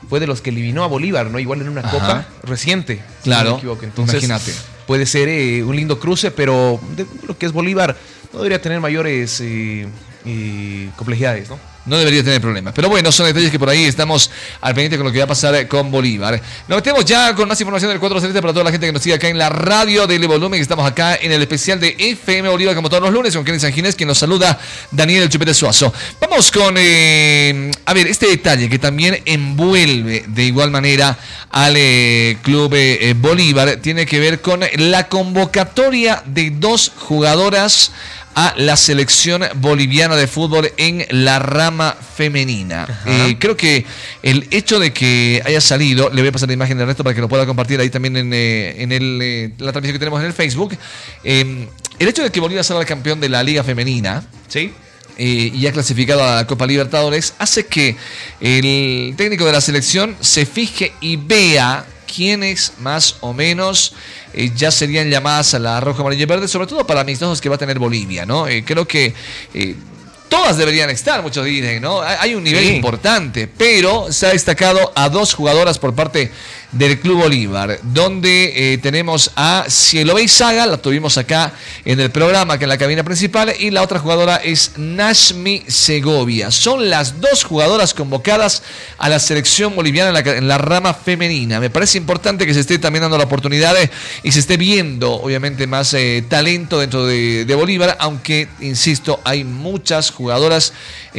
fue de los que eliminó a Bolívar, ¿no? Igual en una copa reciente, claro, si no me equivoco. Entonces, imagínate. Puede ser un lindo cruce, pero de lo que es Bolívar no debería tener mayores complejidades, ¿no? No debería tener problemas. Pero bueno, son detalles que por ahí estamos al pendiente con lo que va a pasar con Bolívar. Nos metemos ya con más información del 4 Celeste para toda la gente que nos sigue acá en la radio del Volumen, que estamos acá en el especial de FM Bolívar como todos los lunes con Kenny Sanginés, quien nos saluda, Daniel El Chupete Suazo. Vamos con, a ver, este detalle que también envuelve de igual manera al Club Bolívar, tiene que ver con la convocatoria de 2 jugadoras a la selección boliviana de fútbol en la rama femenina. Creo que el hecho de que haya salido, le voy a pasar la imagen de Ernesto para que lo pueda compartir ahí también en la transmisión que tenemos en el Facebook. El hecho de que Bolivia salga campeón de la Liga Femenina, ¿sí? Y ha clasificado a la Copa Libertadores, hace que el técnico de la selección se fije y vea quiénes más o menos ya serían llamadas a la roja, amarilla y verde, sobre todo para amistosos que va a tener Bolivia, ¿no? Creo que todas deberían estar, muchos dicen, ¿no? Hay un nivel importante, pero se ha destacado a 2 jugadoras por parte del Club Bolívar, donde tenemos a Cielo Beizaga, la tuvimos acá en el programa, que en la cabina principal, y la otra jugadora es Nashmi Segovia. Son las 2 jugadoras convocadas a la selección boliviana en la rama femenina. Me parece importante que se esté también dando la oportunidad y se esté viendo, obviamente, más talento dentro de Bolívar, aunque, insisto, hay muchas jugadoras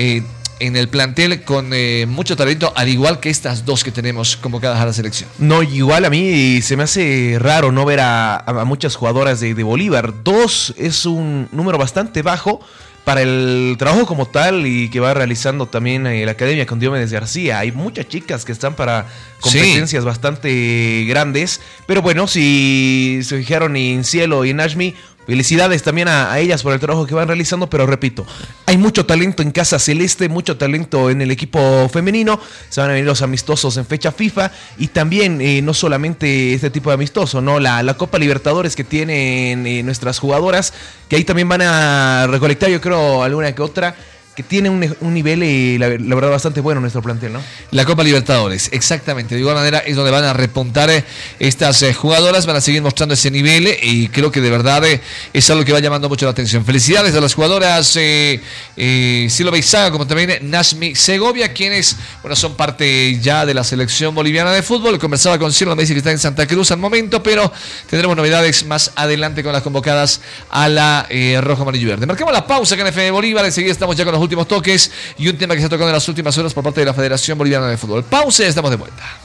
en el plantel con mucho talento, al igual que estas 2 que tenemos convocadas a la selección. No, igual a mí se me hace raro no ver a muchas jugadoras de Bolívar. 2 es un número bastante bajo para el trabajo como tal y que va realizando también la academia con Diomedes García. Hay muchas chicas que están para competencias bastante grandes, pero bueno, si se fijaron en Cielo y en Nashmi, felicidades también a ellas por el trabajo que van realizando, pero repito, hay mucho talento en Casa Celeste, mucho talento en el equipo femenino. Se van a venir los amistosos en fecha FIFA y también no solamente este tipo de amistoso, ¿no? La Copa Libertadores que tienen nuestras jugadoras, que ahí también van a recolectar, yo creo, alguna que otra, que tiene un nivel, la verdad, bastante bueno nuestro plantel, ¿no? La Copa Libertadores, exactamente. De igual manera es donde van a repuntar estas jugadoras, van a seguir mostrando ese nivel y creo que de verdad es algo que va llamando mucho la atención. Felicidades a las jugadoras Cielo Beizaga, como también Nashmi Segovia, quienes, bueno, son parte ya de la selección boliviana de fútbol. Conversaba con Cielo, me dice que está en Santa Cruz al momento, pero tendremos novedades más adelante con las convocadas a la roja, amarillo y verde. Marcamos la pausa acá en FM Bolívar, enseguida estamos ya con los últimos toques y un tema que se ha tocado en las últimas horas por parte de la Federación Boliviana de Fútbol. Pausa y estamos de vuelta.